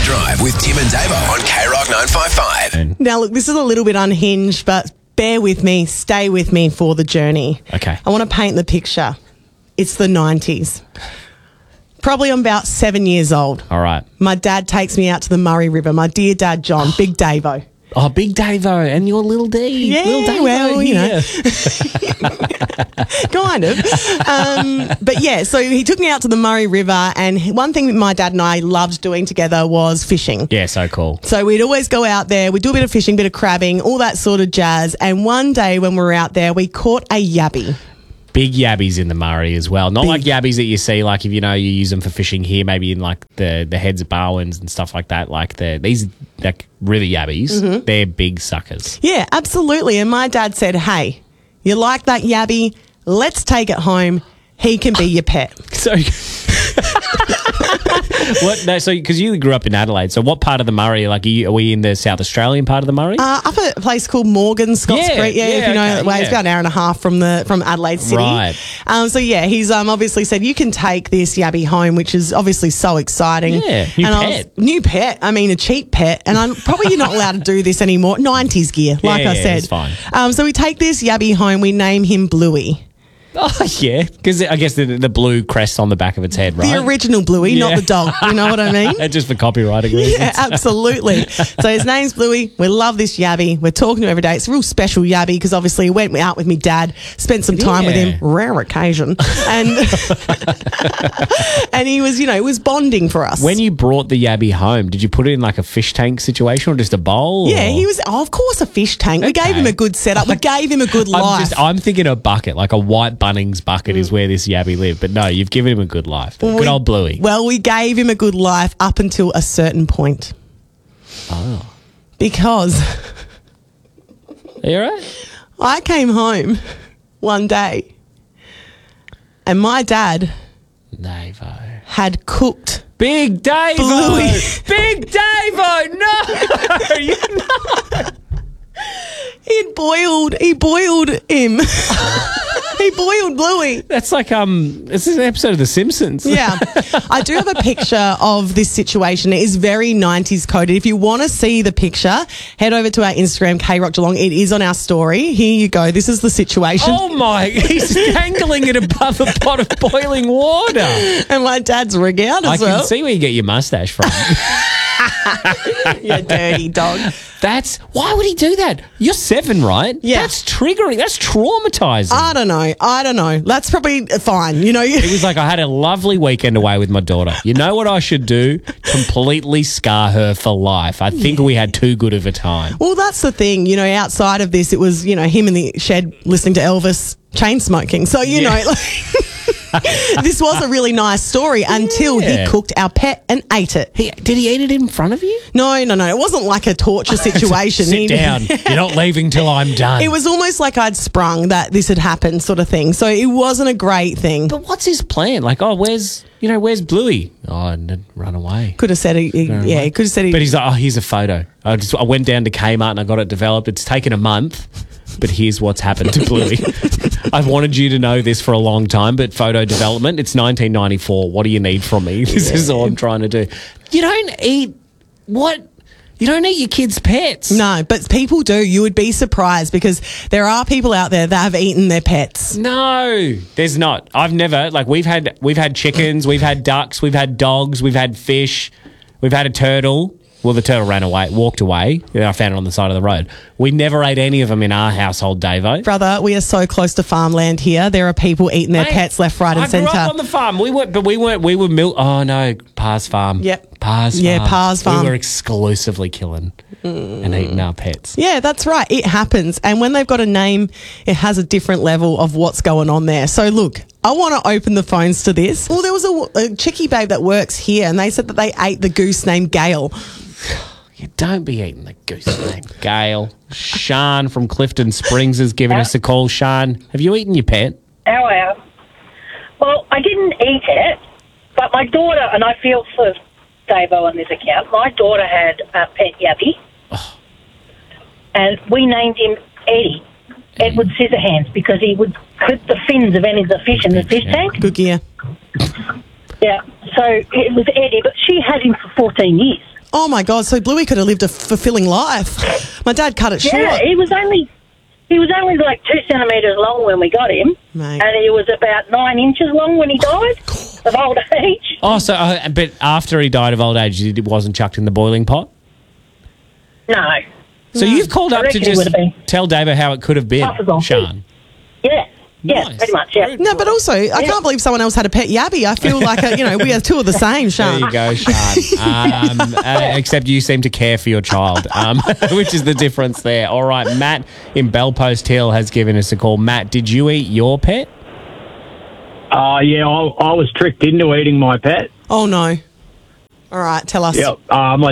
Drive with Tim and Davo on K-Rock 955. Now, look, this is a little bit unhinged, but bear with me, stay with me for the journey. Okay. I want to paint the picture. It's the 90s. Probably I'm about 7 years old. All right. My dad takes me out to the Murray River. My dear dad, John, Big Davo. Oh, Big Davo and your little D. Yeah, little Davo, well, you know. Kind of. But yeah, so he took me out to the Murray River, and one thing that my dad and I loved doing together was fishing. Yeah, so cool. So we'd always go out there, we'd do a bit of fishing, bit of crabbing, all that sort of jazz. And one day when we were out there, we caught a yabby. Big yabbies in the Murray as well. Not like yabbies that you see, like if you use them for fishing here, maybe in like the heads of Barwins and stuff like that. Like these like river yabbies, they're big suckers. Yeah, absolutely. And my dad said, hey, you like that yabby? Let's take it home. He can be your pet. So, what? No, so because you grew up in Adelaide, so what part of the Murray? Like, are we in the South Australian part of the Murray? Up at a place called Morgan, Scotts Creek. Yeah, if you know that way. It's about an hour and a half from Adelaide City. Right. So yeah, he's obviously said you can take this yabby home, which is obviously so exciting. Yeah, new pet. I mean, a cheap pet, and I'm probably not allowed to do this anymore. 90s gear, like I said. It's fine. So we take this yabby home. We name him Bluey. Oh, yeah, because I guess the blue crest on the back of its head, right? The original Bluey, not the dog. You know what I mean? Just for copywriting reasons. Yeah, absolutely. So his name's Bluey. We love this yabby. We're talking to him every day. It's a real special yabby because obviously he went out with me dad, spent some time with him, rare occasion, and and he was, it was bonding for us. When you brought the yabby home, did you put it in like a fish tank situation or just a bowl? Yeah, he was, of course, a fish tank. We gave him a good setup. We gave him a good life. I'm thinking a bucket, like a white Bunnings bucket is where this yabby lived. But no, you've given him a good life. Good old Bluey. Well, we gave him a good life up until a certain point. Oh. Because... Are you all right? I came home one day and my dad had cooked Big Davo! Bluey. Big Davo! No! You're not. He boiled him. He boiled Bluey. That's like this is an episode of The Simpsons. Yeah. I do have a picture of this situation. It is very 90s coded. If you want to see the picture, head over to our Instagram, KRock Geelong. It is on our story. Here you go. This is the situation. Oh my, he's dangling it above a pot of boiling water. And my dad's rig out as well. I can see where you get your mustache from. You dirty dog. Why would he do that? You're 7, right? Yeah. That's triggering. That's traumatizing. I don't know. That's probably fine. It was like I had a lovely weekend away with my daughter. You know what I should do? Completely scar her for life. I think we had too good of a time. Well, that's the thing. Outside of this, it was, him in the shed listening to Elvis chain smoking. So, this was a really nice story until he cooked our pet and ate it. Did he eat it in front of you? No. It wasn't like a torture situation. Sit down. You're not leaving till I'm done. It was almost like I'd sprung that this had happened sort of thing. So it wasn't a great thing. But what's his plan? Like, where's Bluey? Oh, and run away. Could have said he could have said he. But he's like, here's a photo. I went down to Kmart and I got it developed. It's taken a month, but here's what's happened to Bluey. I've wanted you to know this for a long time, but photo development, it's 1994. What do you need from me? This is all I'm trying to do. You don't eat your kids' pets. No, but people do. You would be surprised because there are people out there that have eaten their pets. No, there's not. I've never, we've had chickens, we've had ducks, we've had dogs, we've had fish, we've had a turtle. Well, the turtle walked away. I found it on the side of the road. We never ate any of them in our household, Davo. Brother, we are so close to farmland here. There are people eating their pets left, right and centre. I grew up on the farm. We were Pa's farm. Yep. Pa's farm. Yeah, Pa's farm. We were exclusively killing and eating our pets. Yeah, that's right. It happens. And when they've got a name, it has a different level of what's going on there. So look, I want to open the phones to this. Well, there was a chickie babe that works here and they said that they ate the goose named Gail. You don't be eating the goose named Gail. Sean from Clifton Springs has given us a call. Sean, have you eaten your pet? How are you? Well, I didn't eat it, but my daughter, and I feel for Davo on this account, my daughter had a pet yabby, and we named him Eddie, Edward Scissorhands, because he would clip the fins of any of the fish in the fish tank. Good gear. Yeah, so it was Eddie, but she had him for 14 years. Oh my God! So Bluey could have lived a fulfilling life. My dad cut it short. Yeah, he was only like 2 centimetres long when we got him, Mate. and he was about 9 inches long when he died of old age. Oh, so but after he died of old age, he wasn't chucked in the boiling pot. No. So you've called I up to reckon it just would have been tell Davo how it could have been, tough as all Sean. Yeah. Yeah, Nice. pretty much, yeah. No, but also, I can't believe someone else had a pet yabby. I feel like, we are two of the same, There Sean. you go, Sean. Except you seem to care for your child, which is the difference there. All right, Matt in Bellpost Hill has given us a call. Matt, did you eat your pet? Yeah, I was tricked into eating my pet. Oh, no. All right, tell us. Yep.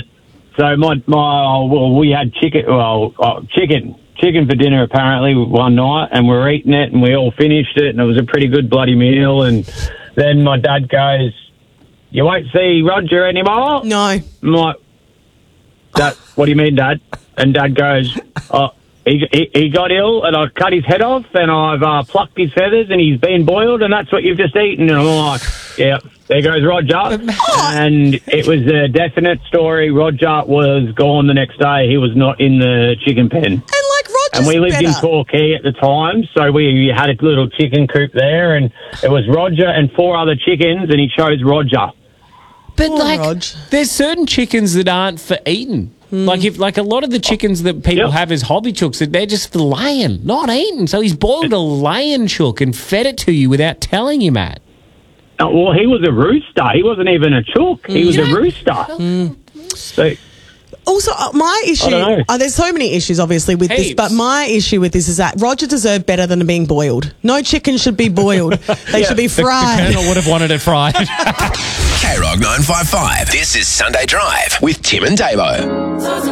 We had chicken for dinner apparently one night, and we were eating it, and we all finished it, and it was a pretty good bloody meal. And then my dad goes, "You won't see Roger anymore." No. I'm like, "Dad, what do you mean, Dad?" And Dad goes, "Oh, he got ill, and I cut his head off, and I've plucked his feathers, and he's been boiled, and that's what you've just eaten." And I'm like, "Yeah, there goes Roger." And it was a definite story. Roger was gone the next day. He was not in the chicken pen. And like Roger's And we lived better. in Torquay at the time, so we had a little chicken coop there, and it was Roger and 4 other chickens, and he chose Roger. But Poor Rog. there's certain chickens that aren't for eating. Like a lot of the chickens that people Yep. have as hobby chooks, they're just for laying, not eating. So he's boiled a laying chook and fed it to you without telling you, Matt. Well, he was a rooster. He wasn't even a chook. He was a rooster. So, Also, my issue, don't know. there's so many issues obviously with this, Heaps. but my issue with this is that Roger deserved better than being boiled. No chicken should be boiled. They should be The fried. Colonel would have wanted it fried. K-Rock 955. This is Sunday Drive with Tim and Davo.